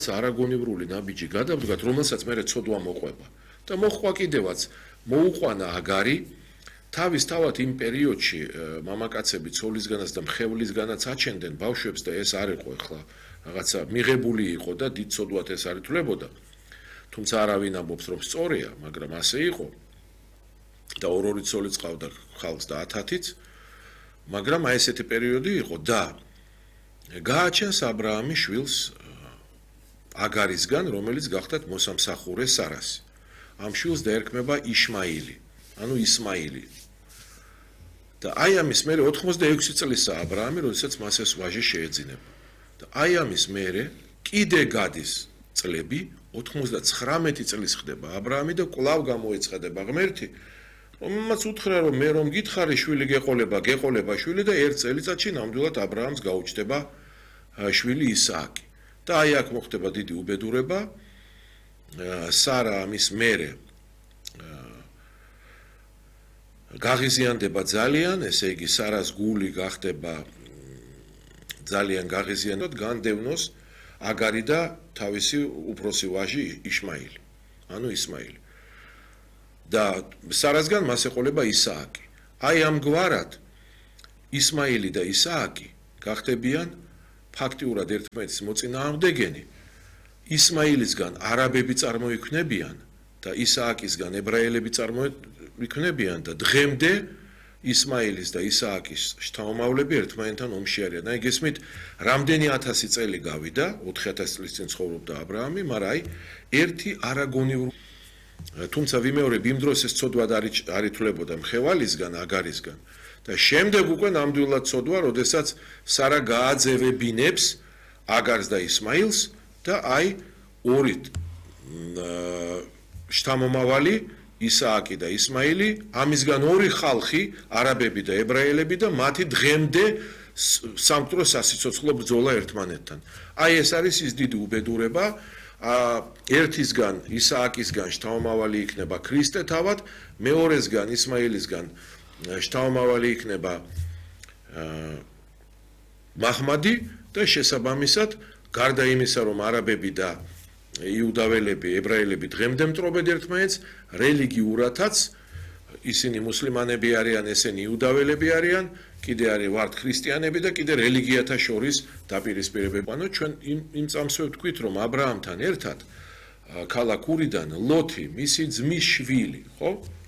არაგონივრული ნაბიჯი გადავდგათ, რომელსაც მე ცოდვა მოყვება. და მოხვა კიდევაც მოუყვანა აგარი თავისთავად იმ პერიოდში მამაკაცები ცოლისგანაც და მხევლისგანაც აჩენდნენ ბავშვებს და ეს არ იყო ახლა რაღაცა მიღებული იყო და დიდ ცოდვად ეს არ ითვლებოდა. თუმცა არავინ ამბობს რომ სწორია, მაგრამ ასე იყო. და ორ-ორი ცოლი წავდა ხალხს და 10-10-იც, მაგრამ აი ესეთი პერიოდი იყო და გააჩენს აბრაამის შვილს აგარისგან, რომელიც გახდათ მოსამსახურე სარასი. ამ შვილს დაერქმება იშმაილი, ანუ ისმაილი. და აი ამის მერე 86 წლისაა აბრაამი, როდესაც მას ეს ვაჟი შეეძინება. და აი ამის მერე კიდე გადის წლები, 99 წლის ხდება აბრაამი და კვლავ გამოეცხადება ღმერთი, რომელმაც უთხრა რომ მე რომ გითხარი შვილი გეყოლება შვილი და ერთ წელიწადში ნამდვილად აბრაამს გაუჩნდება შვილი ისააკი. და აი აქ მოხდება დიდი უბედურება. სარა ამის მერე გაღიზიანდება ძალიან, ესე იგი სარას გული გახდება ძალიან გაღიზიანად, განდევნოს აგარი და თავისი უფროსი ვაჟი იშმაილი, ანუ ისმაილი. და სარასგან მას ეყოლება ისააკი. აი ამგვარად ისმაილი და ისააკი გახდებიან ფაქტიურად ერთმანეთის მოწინააღმდეგენი. ისმაილისგან არაბები წარმოიქმნებიან და ისააკისგან ებრაელები წარმოიქმნებიან და დღემდე ისმაილის და ისააკის შთამომავლები ერთმანეთთან ომში არიან. აი გესმით, რამდენი 1000 წელი გავიდა, 4000 წლის წინ ცხოვრობდა აბრაამი, მაგრამ აი ერთი არაგონიური თუმცა ვიმეორებ იმ დროს ეს ცოდვა არ ითვლებოდა მხევალისგან, აგარისგან და შემდეგ უკვე ნამდვილად ცოდვა, როდესაც სარა გააძევებინებს აგარს და ისმაილს და აი ორი შთამომავალი ისააკი და ისმაილი, ამისგან ორი ხალხი, არაბები და ებრაელები და მათი დღემდე სამკვდრო სასიცოცხლო ბრძოლა ერთმანეთთან. აი ეს არის ის დიდი უბედურება. ერთისგან ისააკისგან შთამომავალი იქნება ქრისტე თავად, მეორესგან ისმაილისგან შთამომავალი იქნება მაჰმადი და შესაბამისად გარდა იმისა რომ არაბები და იუდაველები, ებრაელები დღემდე მტრობენ ერთმანეთს, რელიგიურადაც ისინი მუსლიმანები არიან, ესენი იუდაველები არიან, კიდე ვართ ქრისტიანები და კიდე რელიგიათა შორის დაპირისპირებები. ანუ ჩვენ იმ წამს ვთქვით რომ აბრაამთან ერთად ქალაქ ურიდან ლოთი, მისი ძმის შვილი, ხო?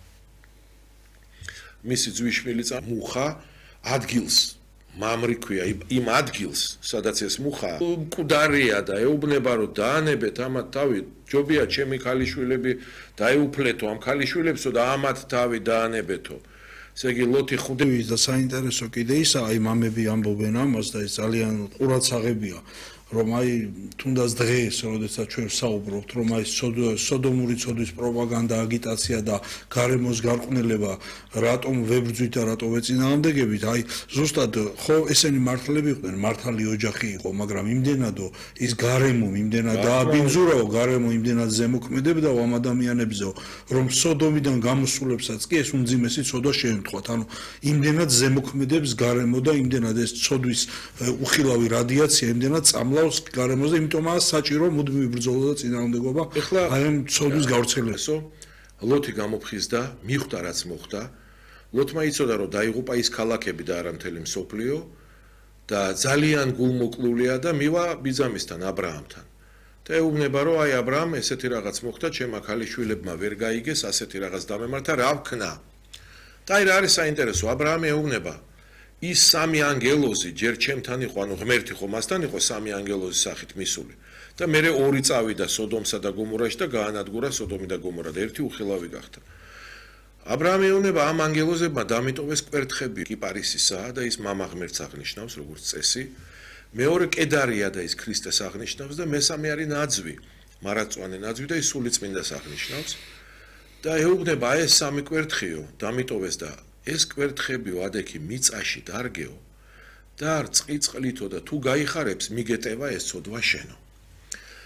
მისი ძმის შვილი მუხა ადგილს მამრი ქვია იმ ადგილს, სადაც ეს მუხა მკვდარია და ეუბნება რომ დაანებეთ ამათ თავი, ჯობია ჩემი ქალიშვილები დაეუფლეთო ამ ქალიშვილებსო და ამათ თავი დაანებეთო. ესე იგი ლოთი ხვდების და საინტერესო კიდე ისა, აი მამები ამბობენ ამას და ეს ძალიან ყურადსაღებია, რომ აი თუნდაც დღეს, როდესაც ჩვენ საუბრობთ, რომ აი სოდომური ცოდვის პროპაგანდა, აგიტაცია და გარემოს გარყვნილება რატომ ვებრძვით და რატომ ვეწინააღმდეგებით, აი ზუსტად ხო ესენი მართლები იყვნენ, მართალი ოჯახი იყო, მაგრამ იმდენადო ის გარემო, იმდენად დააბინძურაო, გარემო იმდენად ზემოქმედებდა ამ ადამიანებზეო, რომ სოდომიდან გამოსულებსაც კი ეს უმძიმესი ცოდვა შეემთხვათ, ანუ იმდენად ზემოქმედებს გარემო და იმდენად ეს ცოდვის უხილავი რადიაცია იმდენად წამლა გარემოზე, იმიტომაა საჭირო მუდმივი ბრძოლა და წინააღმდეგობა აი ამ ცოდვის გავრცელებასო. ლოთი გამოფხიზდა, მიხვდა რაც მოხდა. ლოთმა იცოდა რომ დაიღუპა ის ქალაქები და არა მთელი მსოფლიო და ძალიან გულმოკლულია და მივა ბიძამისთან აბრაამთან. და ეუბნება რომ აი აბრაამ ესეთი რაღაც მოხდა, ჩემმა ქალიშვილებმა ვერ გაიგეს, ასეთი რაღაც დამემართა, რა ვქნა. და აი რა არის საინტერესო, აბრაამი ეუბნება ის სამი ანგელოზი ჯერ ჩემთან იყო, ანუ ღმერთი ხო მასთან იყო სამი ანგელოზის სახით მისული. და მერე ორი წავიდა სოდომსა და გომორაში და გაანადგურა სოდომი და გომორა და ერთი უხილავი გახდა. აბრაამი ეუბნება ამ ანგელოზებმა დამიტოვეს კვერთხები კიპარისისა და ის მამა ღმერთს აღნიშნავს როგორც წესი. მეორე კედარია და ის ქრისტეს აღნიშნავს და მესამე არის ნაძვი, მარაწვანე ნაძვი და ის სულიწმინდას აღნიშნავს. და ეუბნება ეს სამი კვერთხიო დამიტოვეს და ეს კვერთხებიო ადექი მიწაში დარგეო და არ წყიწყლითო და თუ გაიხარებს მიგეტევა ეს ცოდვა შენო.